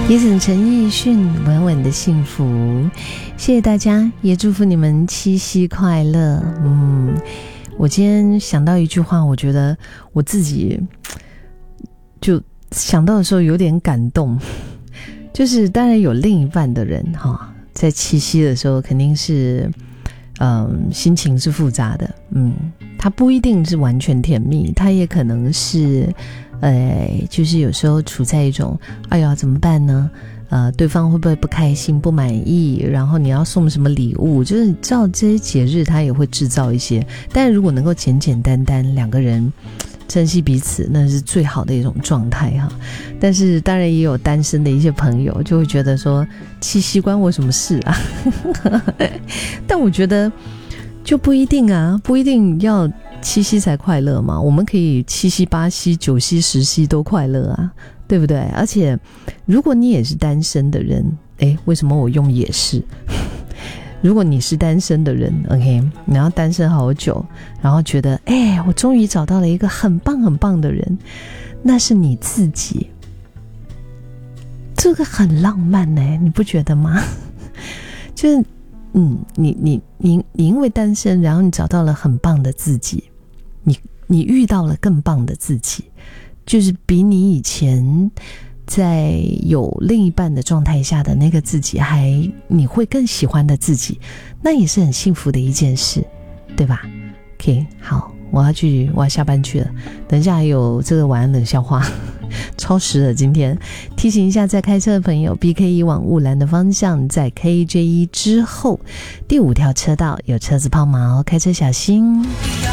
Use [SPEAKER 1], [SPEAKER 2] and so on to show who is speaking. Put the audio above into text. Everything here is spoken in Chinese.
[SPEAKER 1] Eason 陈奕迅稳稳的幸福，谢谢大家，也祝福你们七夕快乐。我今天想到一句话，我觉得我自己就想到的时候有点感动，就是当然有另一半的人在七夕的时候肯定是心情是复杂的，他不一定是完全甜蜜，他也可能是就是有时候处在一种哎呀怎么办呢，对方会不会不开心不满意，然后你要送什么礼物，就是你知道这些节日他也会制造一些，但如果能够简简单单两个人珍惜彼此，那是最好的一种状态哈。但是当然也有单身的一些朋友就会觉得说七夕关我什么事啊但我觉得就不一定啊，不一定要七夕才快乐嘛，我们可以七夕八夕九夕十夕都快乐啊，对不对？而且如果你也是单身的人，为什么我用也是如果你是单身的人 OK， 你要单身好久，然后觉得我终于找到了一个很棒很棒的人，那是你自己，这个很浪漫你不觉得吗？就是你因为单身，然后你找到了很棒的自己，你遇到了更棒的自己，就是比你以前在有另一半的状态下的那个自己你会更喜欢的自己，那也是很幸福的一件事，对吧？ OK， 好，我要下班去了，等一下还有这个晚安冷笑话超时了。今天提醒一下在开车的朋友， BK1 往雾兰的方向，在 KJ1 之后第5条车道有车子抛锚，开车小心。